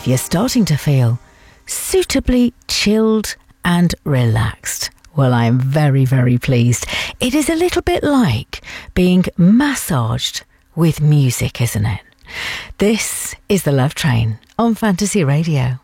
if you're starting to feel suitably chilled and relaxed, well, I'm very, very pleased. It is a little bit like being massaged with music, isn't it? This is The Love Train on Fantasy Radio.